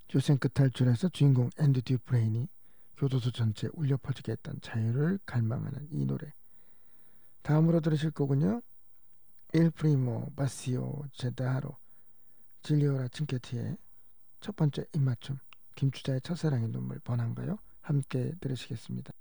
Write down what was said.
쇼생크 탈출에서 주인공 앤디 듀프레인이 교도소 전체에 울려 퍼지게 했던 자유를 갈망하는 이 노래. 다음으로 들으실 곡은요, 일 프리모 바시오 제다하로 질리오라 칭케티의 첫 번째 입맞춤, 김추자의 첫사랑의 눈물 번한가요? 함께 들으시겠습니다.